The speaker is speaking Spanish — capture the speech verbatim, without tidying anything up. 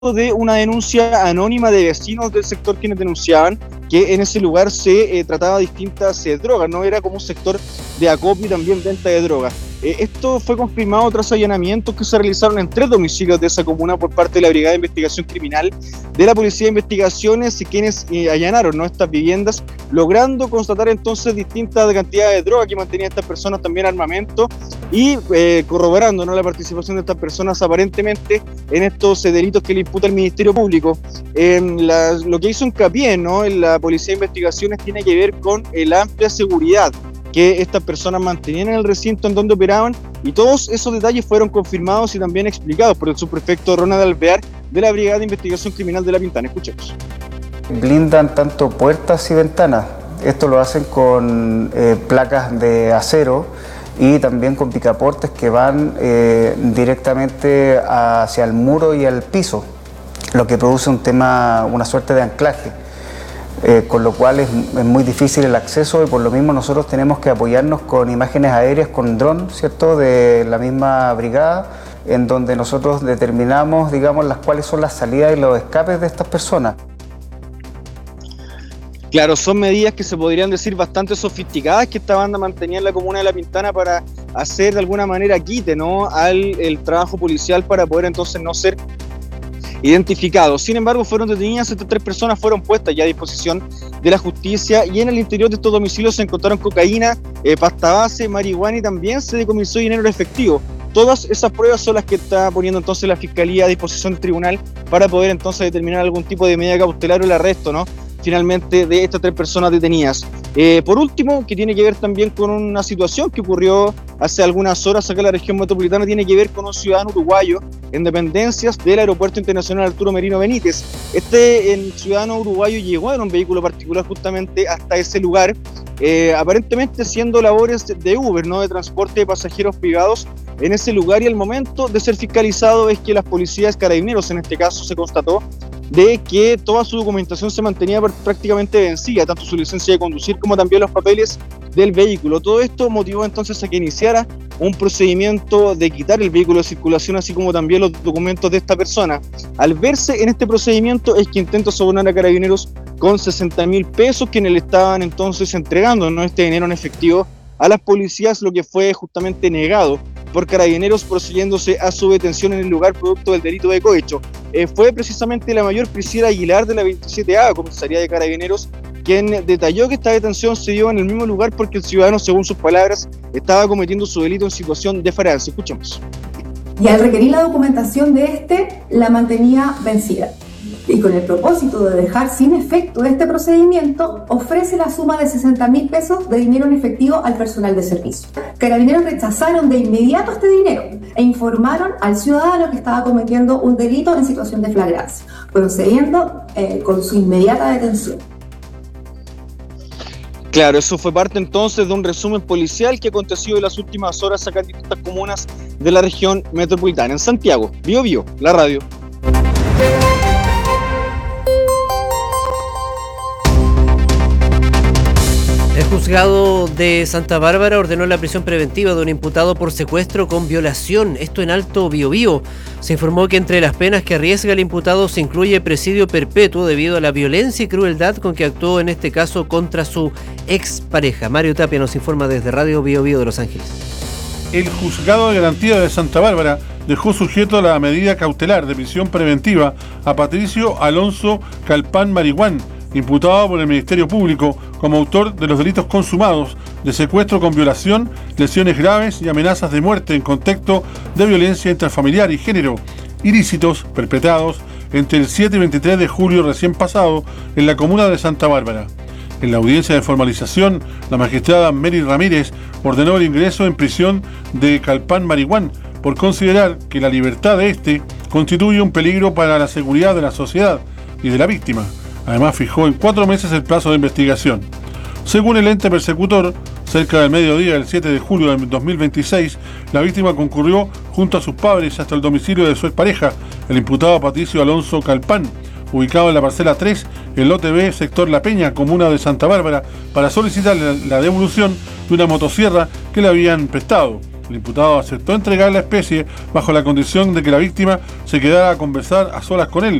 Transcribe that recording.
de una denuncia anónima de vecinos del sector quienes denunciaban que en ese lugar se eh, trataba distintas eh, drogas, no era como un sector de acopio y también venta de drogas. Eh, esto fue confirmado tras allanamientos que se realizaron en tres domicilios de esa comuna por parte de la Brigada de Investigación Criminal de la Policía de Investigaciones y quienes eh, allanaron, ¿no?, estas viviendas, logrando constatar entonces distintas cantidades de droga que mantenían estas personas, también armamento, y eh, corroborando, ¿no?, la participación de estas personas aparentemente en estos eh, delitos que le imputa el Ministerio Público. Eh, la, lo que hizo hincapié, ¿no?, en la Policía de Investigaciones tiene que ver con eh, la amplia seguridad que estas personas mantenían en el recinto en donde operaban, y todos esos detalles fueron confirmados y también explicados por el subprefecto Ronald Alvear de la Brigada de Investigación Criminal de La Pintana. Escuchemos. Blindan tanto puertas y ventanas. Esto lo hacen con eh, placas de acero y también con picaportes que van eh, directamente hacia el muro y al piso, lo que produce un tema, una suerte de anclaje. Eh, con lo cual es, es muy difícil el acceso, y por lo mismo nosotros tenemos que apoyarnos con imágenes aéreas, con dron, ¿cierto?, de la misma brigada, en donde nosotros determinamos, digamos, las cuáles son las salidas y los escapes de estas personas. Claro, son medidas que se podrían decir bastante sofisticadas que esta banda mantenía en la comuna de La Pintana para hacer de alguna manera quite, ¿no?, al el trabajo policial para poder entonces no ser identificados. Sin embargo, fueron detenidas estas tres personas, fueron puestas ya a disposición de la justicia, y en el interior de estos domicilios se encontraron cocaína, eh, pasta base, marihuana, y también se decomisó dinero efectivo. Todas esas pruebas son las que está poniendo entonces la Fiscalía a disposición del tribunal para poder entonces determinar algún tipo de medida cautelar o el arresto, ¿no?, finalmente, de estas tres personas detenidas. Eh, por último, que tiene que ver también con una situación que ocurrió hace algunas horas acá en la región metropolitana, tiene que ver con un ciudadano uruguayo en dependencias del Aeropuerto Internacional Arturo Merino Benítez. Este el ciudadano uruguayo llegó en un vehículo particular justamente hasta ese lugar, eh, aparentemente haciendo labores de Uber, ¿no?, de transporte de pasajeros privados en ese lugar, y al momento de ser fiscalizado es que las policías, carabineros en este caso, se constató de que toda su documentación se mantenía prácticamente vencida, tanto su licencia de conducir como también los papeles del vehículo. Todo esto motivó entonces a que iniciara un procedimiento de quitar el vehículo de circulación, así como también los documentos de esta persona. Al verse en este procedimiento es que intenta sobornar a carabineros con sesenta mil pesos, quienes le estaban entonces entregando, ¿no?, este dinero en efectivo a las policías, lo que fue justamente negado por carabineros, procediéndose a su detención en el lugar producto del delito de cohecho. Eh, fue precisamente la mayor Priscila Aguilar de la veintisiete A Comisaría de Carabineros quien detalló que esta detención se dio en el mismo lugar porque el ciudadano, según sus palabras, estaba cometiendo su delito en situación de flagrancia. Escuchemos. Y al requerir la documentación de este, la mantenía vencida. Y con el propósito de dejar sin efecto este procedimiento, ofrece la suma de sesenta mil pesos de dinero en efectivo al personal de servicio. Carabineros rechazaron de inmediato este dinero e informaron al ciudadano que estaba cometiendo un delito en situación de flagrancia, procediendo eh, con su inmediata detención. Claro, eso fue parte entonces de un resumen policial que aconteció en las últimas horas acá en distintas comunas de la región metropolitana. En Santiago, Bio Bio, la radio. El juzgado de Santa Bárbara ordenó la prisión preventiva de un imputado por secuestro con violación, esto en Alto Biobío. Se informó que entre las penas que arriesga el imputado se incluye presidio perpetuo debido a la violencia y crueldad con que actuó en este caso contra su expareja. Mario Tapia nos informa desde Radio Biobío de Los Ángeles. El juzgado de garantía de Santa Bárbara dejó sujeto a la medida cautelar de prisión preventiva a Patricio Alonso Calpán Marihuán, imputado por el Ministerio Público como autor de los delitos consumados de secuestro con violación, lesiones graves y amenazas de muerte en contexto de violencia intrafamiliar y género, ilícitos perpetrados entre el siete y veintitrés de julio recién pasado en la comuna de Santa Bárbara. En la audiencia de formalización, la magistrada Mary Ramírez ordenó el ingreso en prisión de Calpán Marihuán por considerar que la libertad de este constituye un peligro para la seguridad de la sociedad y de la víctima. Además, fijó en cuatro meses el plazo de investigación. Según el ente persecutor, cerca del mediodía del siete de julio de dos mil veintiséis, la víctima concurrió junto a sus padres hasta el domicilio de su expareja, el imputado Patricio Alonso Calpán, ubicado en la parcela tres, el lote B, sector La Peña, comuna de Santa Bárbara, para solicitar la devolución de una motosierra que le habían prestado. El imputado aceptó entregar la especie bajo la condición de que la víctima se quedara a conversar a solas con él.